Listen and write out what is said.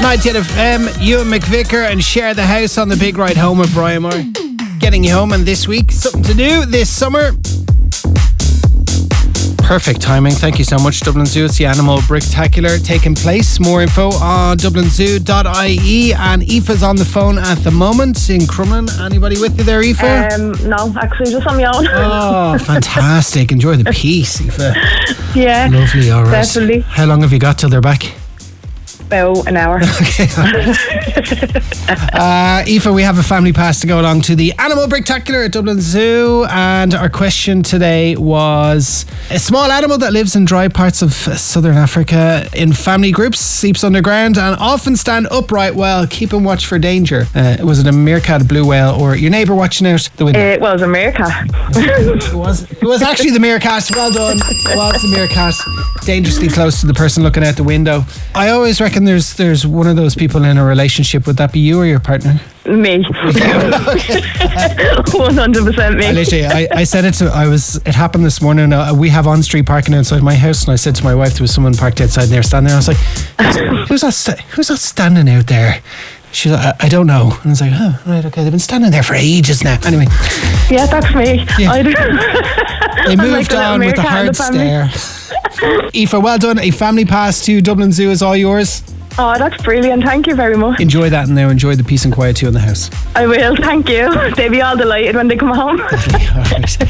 90 FM, Ewan McVicker and Share the House on the big ride home with Brian Moore. Getting you home, and this week, something to do this summer. Perfect timing. Thank you so much, Dublin Zoo. It's the Animal Bricktacular taking place. More info on dublinzoo.ie. And Aoife's on the phone at the moment in Crumlin. Anybody with you there, Aoife? No, actually, just on my own. Oh, fantastic. Enjoy the peace, Aoife. Yeah. Lovely, all right. Definitely. How long have you got till they're back? About an hour. Okay. Aoife, we have a family pass to go along to the Animal Bricktacular at Dublin Zoo, and our question today was: a small animal that lives in dry parts of southern Africa in family groups, sleeps underground and often stand upright while keeping watch for danger. Was it a meerkat, a blue whale, or your neighbour watching out the window? It was a meerkat. It was actually the meerkat. Well done. It was the meerkat. Dangerously close to the person looking out the window. I always reckon there's one of those people in a relationship. Would that be you or your partner? Me. 100% me. Literally, I said it it happened this morning. We have on-street parking outside my house, and I said to my wife, there was someone parked outside and they were standing there. I was like, who's that standing out there? She's like, I don't know. And I was like, oh, right, okay, they've been standing there for ages now. Anyway. Yeah, that's me. Yeah. They moved on with the hard stare. Aoife, well done. A family pass to Dublin Zoo is all yours. Oh, that's brilliant. Thank you very much. Enjoy that, and now enjoy the peace and quiet too in the house. I will, thank you. They'll be all delighted when they come home. All right.